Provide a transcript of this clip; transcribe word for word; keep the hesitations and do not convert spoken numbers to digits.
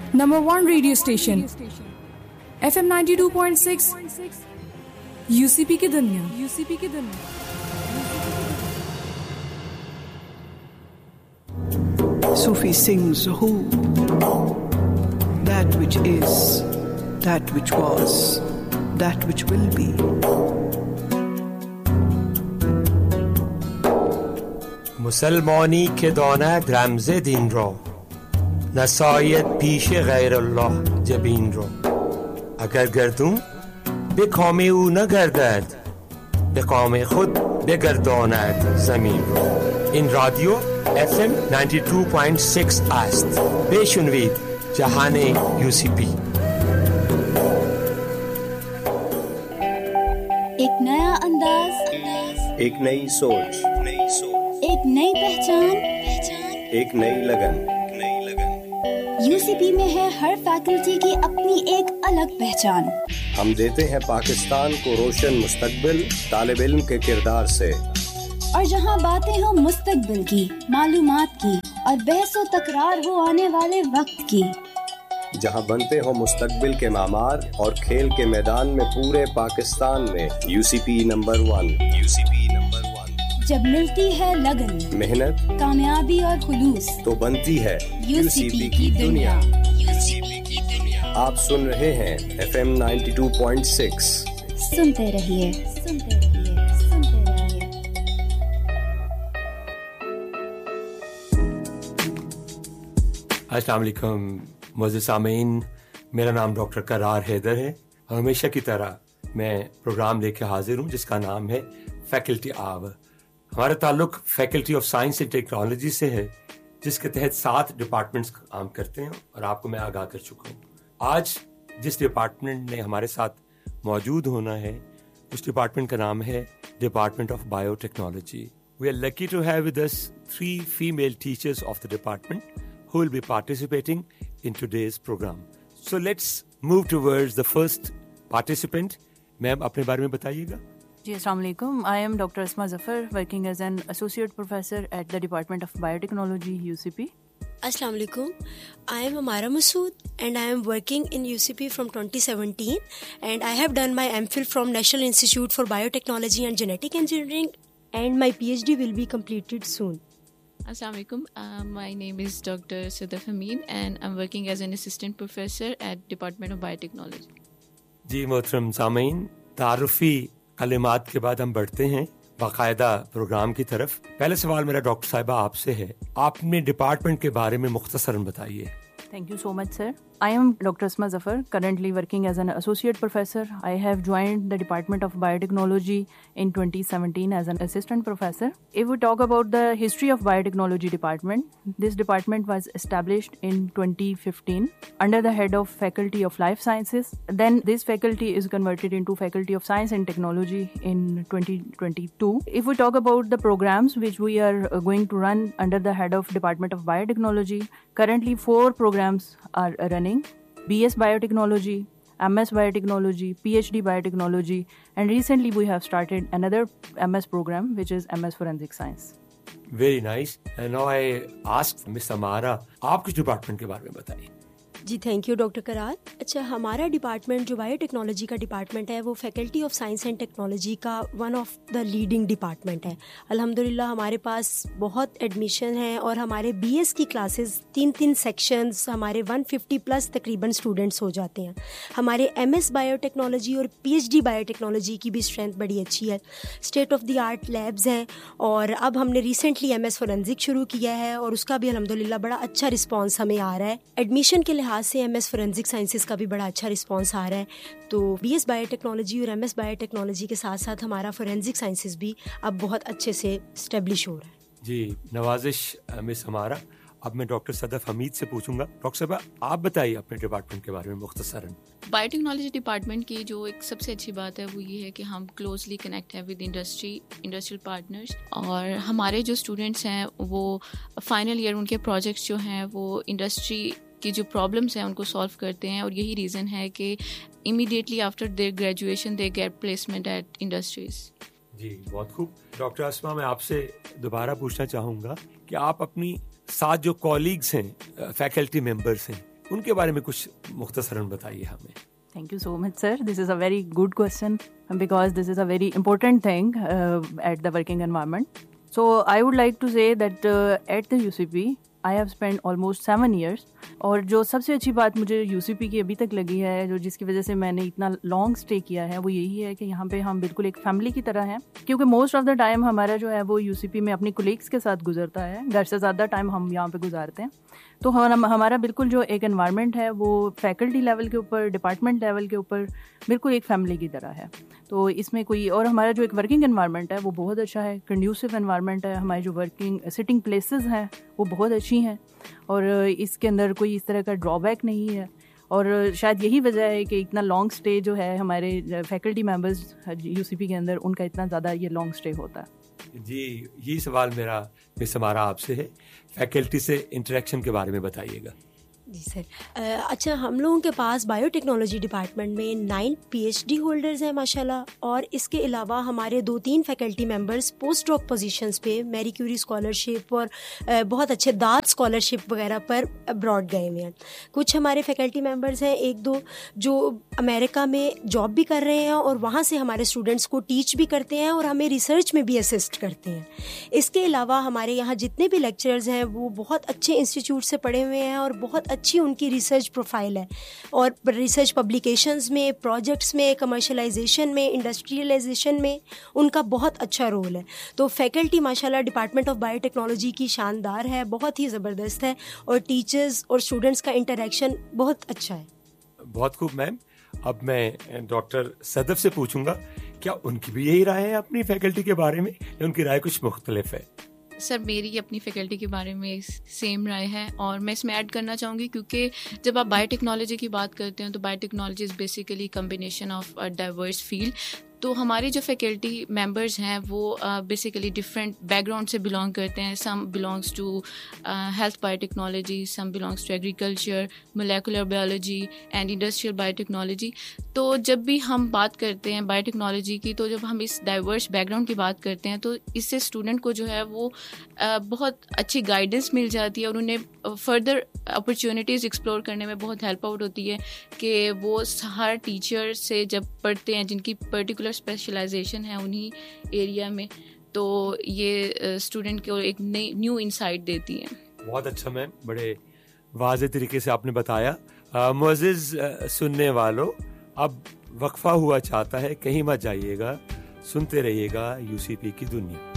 Number one radio station, F M ninety-two point six, U C P की दुनिया, U C P की दुनिया. Sufi sings who, that which is, that which was, that which will be. مسلمانی که داند رمز دین را، نساید پیش غیر الله جبین را. اگر گردون به کام او نگردد، به کام خود بگرداند زمین را. این رادیو اف ام نود و دو ممیز شش است. بشنوید جهان یو سی پی. ایک نیا انداز، ایک نئی سوچ، ایک نئی پہچان، ایک نئی لگن. یو سی پی میں ہے ہر فیکلٹی کی اپنی ایک الگ پہچان. ہم دیتے ہیں پاکستان کو روشن مستقبل طالب علم کے کردار سے. اور جہاں باتیں ہوں مستقبل کی، معلومات کی اور بحث و تکرار ہو آنے والے وقت کی. جہاں بنتے ہوں مستقبل کے معمار اور کھیل کے میدان میں پورے پاکستان میں you C P number one. You C P number one. جب ملتی ہے لگن، محنت، کامیابی اور خلوص، تو بنتی ہے یو سی پی کی دنیا. یو سی پی کی دنیا. آپ سن رہے ہیں F M ninety two point six. سنتے رہیے، سنتے رہیے، سنتے رہیے. السلام علیکم معزز سامعین، میرا نام ڈاکٹر قرار حیدر ہے اور ہمیشہ کی طرح میں پروگرام لے کے حاضر ہوں جس کا نام ہے فیکلٹی آو. ہمارا تعلق faculty of science and technology سے ہے، جس کے تحت سات ڈپارٹمنٹس کام کرتے ہیں اور آپ کو میں آگاہ کر چکا ہوں. آج جس ڈپارٹمنٹ نے ہمارے ساتھ موجود ہونا ہے اس ڈپارٹمنٹ کا نام ہے department of bio technology. We are lucky to have with us three female teachers of the department who will be participating in today's program. So let's move towards the first participant. Ma'am, اپنے بارے میں بتائیے گا. جی السلام علیکم. I am Doctor Asma Zafar, working as an associate professor at the Department of Biotechnology, U C P. Assalamu alaikum. I am Amara Masood and I am working in U C P from twenty seventeen and I have done my MPhil from National Institute for Biotechnology and Genetic Engineering and my PhD will be completed soon. Assalamu alaikum. Uh, my name is Doctor Sadaf Amin and I'm working as an assistant professor at Department of Biotechnology. جی محترم سامعین، تعارفی کلمات کے بعد ہم بڑھتے ہیں باقاعدہ programme کی طرف. پہلا سوال میرا ڈاکٹر صاحبہ آپ سے ہے، آپ اپنے ڈپارٹمنٹ کے بارے میں مختصراً بتائیے. Thank you so much, sir. I am Doctor Asma Zafar, currently working as an associate professor. I have joined the Department of Biotechnology in twenty seventeen as an assistant professor. If we talk about the history of Biotechnology Department, this department was established in twenty fifteen under the head of Faculty of Life Sciences. Then this faculty is converted into Faculty of Science and Technology in twenty twenty-two. If we talk about the programs which we are uh, going to run under the head of Department of Biotechnology, currently four programs are running. B S Biotechnology, M S Biotechnology, P H D Biotechnology, and recently we have started another M S program which is M S Forensic Science. Very nice. And now I ask Miss Amara, آپ کس department کے بارے میں بتائیے. جی thank you doctor قرار. اچھا، ہمارا department جو بایو ٹیکنالوجی کا ڈپارٹمنٹ ہے وہ faculty of science and technology کا one of the leading department ہے. الحمد للہ ہمارے پاس بہت ایڈمیشن ہیں اور ہمارے بی ایس کی کلاسز تین تین سیکشنز ہمارے ون ففٹی پلس تقریباً اسٹوڈنٹس ہو جاتے ہیں. ہمارے ایم ایس بایو ٹیکنالوجی اور P H D bio technology کی بھی اسٹرینتھ بڑی اچھی ہے. State of the art labs ہیں اور اب ہم نے ریسنٹلی ایم ایس فورینزک شروع کیا ہے اور اس کا بھی الحمد للہ بڑا اچھا رسپانس ہمیں آ رہا ہے. ایڈمیشن کے لحاظ سے ایم ایس فورینزک سائنسز کا بھی بڑا اچھا رسپانس آ رہا ہے. تو بی ایس بایو ٹیکنالوجی اور ایم ایس بایو ٹیکنالوجی کے ساتھ ساتھ ہمارا فورینزک سائنسز بھی اب بہت اچھے سے اسٹیبلش ہو رہا ہے. جی نوازش مس ہمارا. اب میں ڈاکٹر صدف حمید سے پوچھوں گا. ڈاکٹر صاحبہ آپ بتائیے اپنے ڈپارٹمنٹ کے بارے میں مختصراً. بایو ٹیکنالوجی ڈپارٹمنٹ کی جو ایک سب سے اچھی بات ہے وہ یہ ہے کہ ہم کلوزلی کنیکٹ ہیں ود انڈسٹری انڈسٹریل پارٹنرس اور ہمارے جو اسٹوڈنٹس ہیں وہ فائنل ایئر ان کے پروجیکٹس جو ہیں وہ انڈسٹری کی جو پرابلمس ہیں ان کو سالو کرتے ہیں اور یہی ریزن ہے کہ immediately after their graduation they get placement at industries. جی بہت خوب. ڈاکٹر اسما میں آپ سے دوبارہ پوچھنا چاہوں گا کہ آپ اپنی ساتھ جو کولیگس ہیں فیکلٹی ممبرس ہیں ان کے بارے میں کچھ مختصراً بتائیے ہمیں. Thank you so much, sir. This is a very good question because this is a very important thing uh, at the working environment. So I would like to say that uh, at the U C P, I have spent almost seven years. اور جو سب سے اچھی بات مجھے you سی پی کی ابھی تک لگی ہے, جو جس کی وجہ سے میں نے اتنا لانگ اسٹے کیا ہے, وہ یہی ہے کہ یہاں پہ ہم بالکل ایک فیملی کی طرح ہیں. کیونکہ موسٹ آف دا ٹائم ہمارا جو ہے وہ یو سی پی میں اپنی کولیگس کے ساتھ گزرتا ہے, گھر سے زیادہ ٹائم ہم یہاں پہ گزارتے ہیں. تو ہمارا بالکل جو ایک انوائرمنٹ ہے وہ فیکلٹی لیول کے اوپر, ڈپارٹمنٹ لیول کے اوپر بالکل ایک فیملی کی طرح ہے. تو اس میں کوئی, اور ہمارا جو ایک ورکنگ انوائرمنٹ ہے وہ بہت اچھا ہے, کنڈیوسو انوائرمنٹ ہے. ہماری جو ورکنگ سٹنگ پلیسز ہیں وہ بہت اچھی ہیں, اور اس کے اندر کوئی اس طرح کا ڈرا بیک نہیں ہے. اور شاید یہی وجہ ہے کہ اتنا لانگ اسٹے جو ہے ہمارے فیکلٹی ممبرز یو سی پی کے اندر, ان کا اتنا زیادہ یہ لانگ اسٹے ہوتا ہے. جی, یہی سوال میرا مس ہمارا آپ سے ہے, فیکلٹی سے انٹریکشن کے بارے میں بتائیے گا. جی سر, اچھا ہم لوگوں کے پاس بایو ٹیکنالوجی ڈپارٹمنٹ میں nine P H D holders ہیں ماشاء اللہ, اور اس کے علاوہ ہمارے دو تین فیکلٹی ممبرس پوسٹ ڈاک پوزیشنز پہ میری کیوری اسکالرشپ اور بہت اچھے داد اسکالرشپ وغیرہ پر ابراڈ گئے ہوئے ہیں. کچھ ہمارے فیکلٹی ممبرز ہیں ایک دو جو امریکہ میں جاب بھی کر رہے ہیں, اور وہاں سے ہمارے اسٹوڈنٹس کو ٹیچ بھی کرتے ہیں اور ہمیں ریسرچ میں بھی اسسٹ کرتے ہیں. اس کے علاوہ ہمارے یہاں جتنے بھی لیکچرز ہیں وہ بہت اچھے انسٹیٹیوٹ سے پڑھے ہوئے ہیں, اور بہت اچھی ان کی ریسرچ پروفائل ہے, اور ریسرچ پبلیکیشنز میں, پروجیکٹس میں, کمرشلائزیشن میں, انڈسٹریلائزیشن میں ان کا بہت اچھا رول ہے. تو فیکلٹی ماشاءاللہ ڈپارٹمنٹ آف بایو ٹیکنالوجی کی شاندار ہے, بہت ہی زبردست ہے, اور ٹیچرز اور اسٹوڈنٹس کا انٹریکشن بہت اچھا ہے. بہت خوب میم. اب میں ڈاکٹر صدف سے پوچھوں گا, کیا ان کی بھی یہی رائے ہے اپنی فیکلٹی کے بارے میں, یا ان کی رائے کچھ مختلف ہے؟ سر میری اپنی فیکلٹی کے بارے میں سیم رائے ہے, اور میں اس میں ایڈ کرنا چاہوں گی کیونکہ جب آپ بایو ٹیکنالوجی کی بات کرتے ہیں تو bio technology is basically combination of diverse field. تو ہماری جو فیکلٹی ممبرز ہیں وہ بیسیکلی ڈفرینٹ بیک گراؤنڈ سے بلانگ کرتے ہیں. سم belongs to health bio technology, some belongs to agriculture, molecular biology and industrial bio technology. تو جب بھی ہم بات کرتے ہیں بایو ٹیکنالوجی کی, تو جب ہم اس ڈائیورس بیک گراؤنڈ کی بات کرتے ہیں تو اس سے اسٹوڈنٹ کو جو ہے وہ بہت اچھی گائیڈنس مل جاتی ہے, اور انہیں فردر اپرچونیٹیز ایکسپلور کرنے میں بہت ہیلپ آؤٹ ہوتی ہے کہ وہ ہر ٹیچر سے جب پڑھتے ہیں جن کی پرٹیکولر اسپیشلائزیشن ہے انہی ایریا میں, تو یہ اسٹوڈنٹ کو ایک نئی نیو انسائٹ دیتی ہے. بہت اچھا میم, بڑے واضح طریقے سے آپ نے بتایا. معزز سننے والوں, اب وقفہ ہوا چاہتا ہے, کہیں مت جائیے گا, سنتے رہیے گا یو سی پی کی دنیا.